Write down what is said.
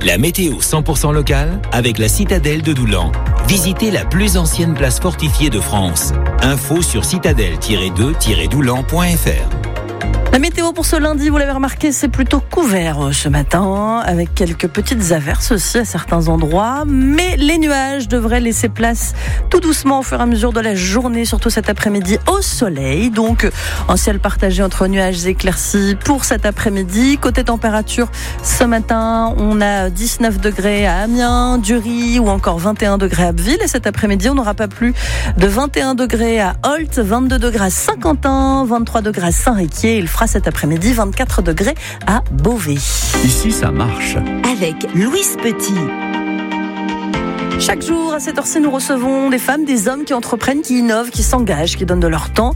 La météo 100% locale avec la citadelle de Doulan. Visitez la plus ancienne place fortifiée de France. Info sur citadelle-2-doulan.fr. La météo pour ce lundi, vous l'avez remarqué, c'est plutôt couvert ce matin, avec quelques petites averses aussi à certains endroits. Mais les nuages devraient laisser place tout doucement au fur et à mesure de la journée, surtout cet après-midi au soleil. Donc, un ciel partagé entre nuages et éclaircies pour cet après-midi. Côté température, ce matin, on a 19 degrés à Amiens, Dury ou encore 21 degrés à Abbeville. Et cet après-midi, on n'aura pas plus de 21 degrés à Holt, 22 degrés à Saint-Quentin, 23 degrés à Saint-Riquier. Il fera cet après-midi 24 degrés à Beauvais. Ici, ça marche. Avec Louise Petit. Chaque jour, à cette heure-ci, nous recevons des femmes, des hommes qui entreprennent, qui innovent, qui s'engagent, qui donnent de leur temps